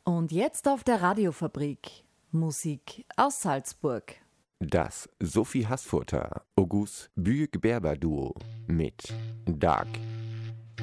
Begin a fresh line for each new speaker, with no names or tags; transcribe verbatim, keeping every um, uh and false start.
Und jetzt auf der Radiofabrik Musik aus Salzburg.
Das Sophie Haßfurter August Büyük Berber Duo mit Dark